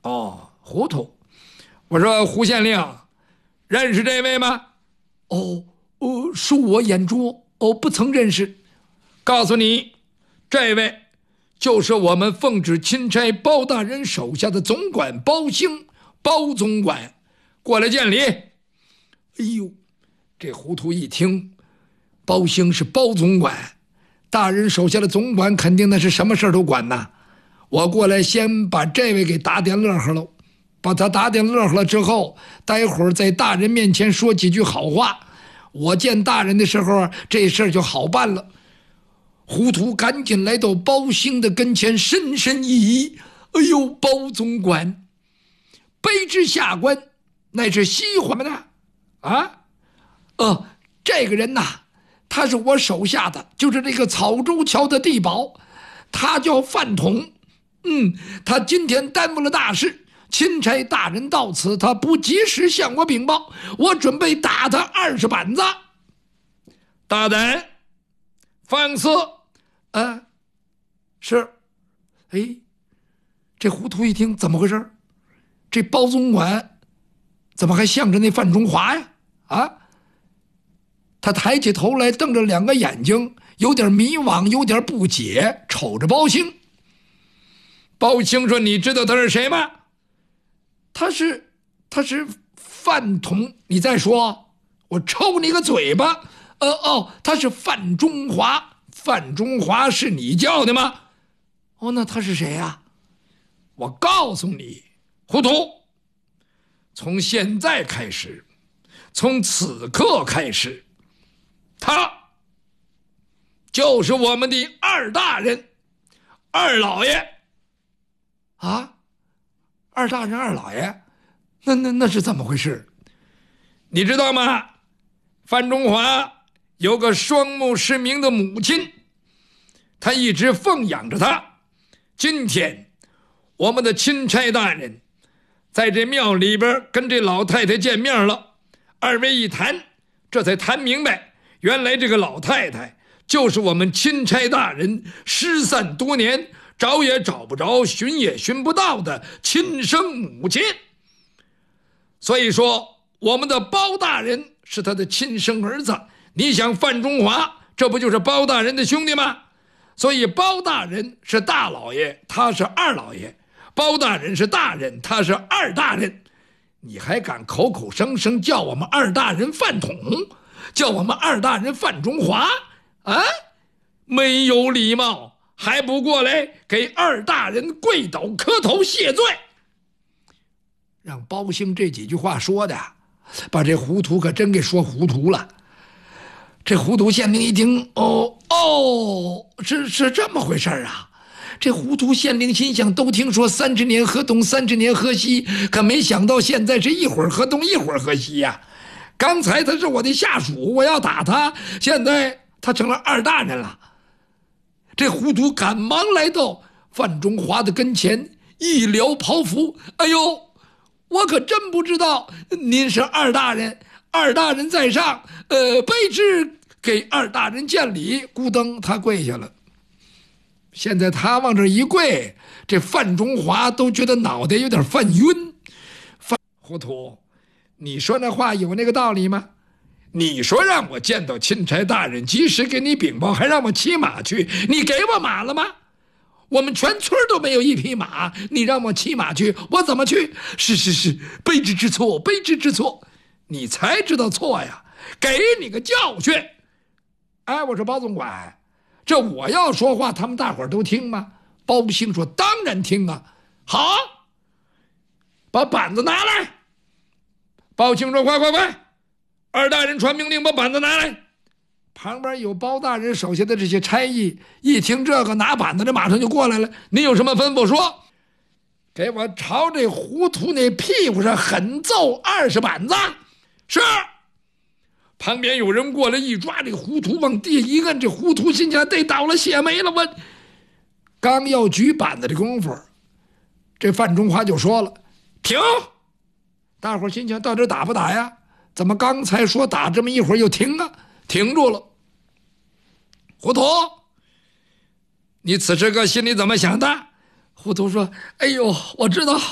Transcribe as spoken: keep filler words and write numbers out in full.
哦，糊涂。我说胡县令，认识这位吗？ 哦，哦，恕我眼拙，哦，不曾认识。 告诉你，这位就是我们奉旨钦差包大人手下的总管包兴，包总管，过来见礼。 哎呦，这糊涂一听，包兴是包总管，大人手下的总管，肯定那是什么事都管呐。我过来先把这位给打点乐呵喽，把他打点乐呵了之后，待会儿在大人面前说几句好话，我见大人的时候，这事儿就好办了。糊涂赶紧来到包兴的跟前，深深一揖：“哎呦，包总管，卑职下官乃是西华的啊，呃，这个人呐，他是我手下的，就是这个草州桥的地保，他叫范统。嗯，他今天耽误了大事，钦差大人到此，他不及时向我禀报，我准备打他二十板子。 大胆放肆！ 啊，是。哎，这糊涂一听，怎么回事？这包总管怎么还向着那范中华呀？啊！他抬起头来，瞪着两个眼睛，有点迷惘，有点不解，瞅着包兴。 包兴说：“你知道他是谁吗？” 他是，他是范统。你再说，我抽你个嘴巴！呃哦，他是范中华。 范中华是你叫的吗？ 哦，那他是谁呀、啊？ 我告诉你，糊涂！从现在开始，从此刻开始，他就是我们的二大人，二老爷。 啊，二大人，二老爷，那那那是怎么回事？ 你知道吗？范中华有个双目失明的母亲，他一直奉养着他。今天我们的钦差大人在这庙里边跟这老太太见面了，二位一谈，这才谈明白，原来这个老太太就是我们钦差大人失散多年，找也找不着，寻也寻不到的亲生母亲。所以说我们的包大人是他的亲生儿子。你想范中华，这不就是包大人的兄弟吗？所以包大人是大老爷，他是二老爷；包大人是大人，他是二大人。你还敢口口声声叫我们二大人范统，叫我们二大人范中华啊？没有礼貌，还不过来给二大人跪倒磕头谢罪？ 让包兴这几句话说的，把这糊涂可真给说糊涂了。这糊涂县令一听，哦哦，是是这么回事啊！这糊涂县令心想，都听说三十年河东，三十年河西，可没想到现在是一会儿河东，一会儿河西呀、啊！刚才他是我的下属，我要打他，现在他成了二大人了。这糊涂赶忙来到范中华的跟前，一撩袍服，哎呦，我可真不知道您是二大人。二大人在上，呃，卑职给二大人见礼。咕噔，他跪下了。现在他往这一跪，这范中华都觉得脑袋有点犯晕。范糊涂，你说那话有那个道理吗？你说让我见到钦差大人，及时给你禀报，还让我骑马去，你给我马了吗？我们全村都没有一匹马，你让我骑马去，我怎么去？是是是，卑职之错，卑职之错。你才知道错呀，给你个教训。哎，我说包总管，这我要说话，他们大伙儿都听吗？包兴说：“当然听啊。”好，把板子拿来。包兴说：“快快快，二大人传命令，把板子拿来。”旁边有包大人手下的这些差役，一听这个，拿板子的马上就过来了。你有什么吩咐说？给我朝这糊涂那屁股上狠揍二十板子。是。旁边有人过来一抓这糊涂，往地一摁，这糊涂心想得倒了血霉了。我刚要举板子的功夫，这范中华就说了：“停！”大伙心想到底打不打呀？怎么刚才说打，这么一会儿又停啊？停住了。糊涂，你此时个心里怎么想的？糊涂说：“哎呦，我知道